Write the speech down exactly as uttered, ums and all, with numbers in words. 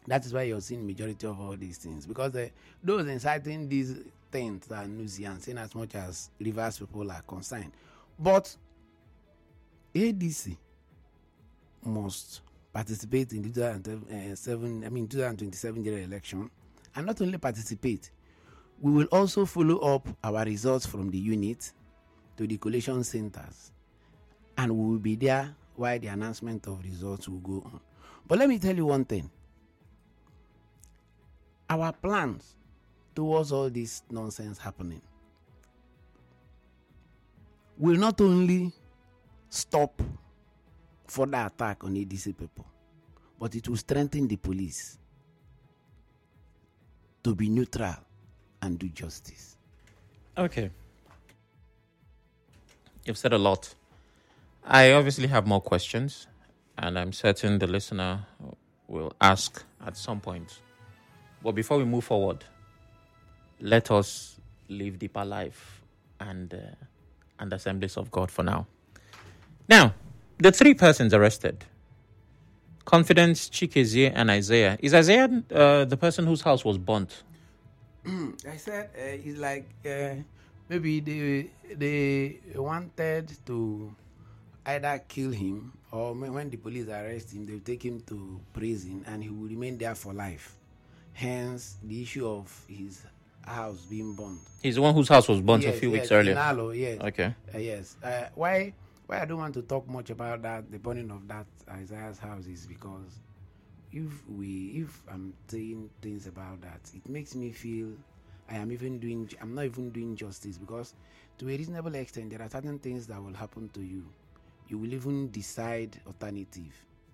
That is why you're seeing majority of all these things, because the, those inciting these things are Nuzians in as much as Rivers people are concerned. But A D C must participate in the two thousand seven, I mean two thousand twenty-seven general election, and not only participate, we will also follow up our results from the unit to the collation centers, and we will be there while the announcement of results will go on. But let me tell you one thing. Our plans towards all this nonsense happening will not only stop further attack on A D C people, but it will strengthen the police to be neutral and do justice. Okay. You've said a lot. I obviously have more questions, and I'm certain the listener will ask at some point. But before we move forward, let us live deeper life and uh, and Assemblies of God for now. Now, the three persons arrested, Confidence, Chikezie, and Isaiah. Is Isaiah uh, the person whose house was burnt? I said uh, it's like uh, maybe they they wanted to either kill him, or when the police arrest him, they'll take him to prison and he will remain there for life. Hence, the issue of his house being burned. He's the one whose house was burnt yes, a few yes, weeks earlier. In Alo, yes. Okay. Uh, yes. Uh, why? Why I don't want to talk much about that, the burning of that Isaiah's house, is because if we, if I'm saying things about that, it makes me feel I am even doing, I'm not even doing justice, because to a reasonable extent, there are certain things that will happen to you. You will even decide alternative.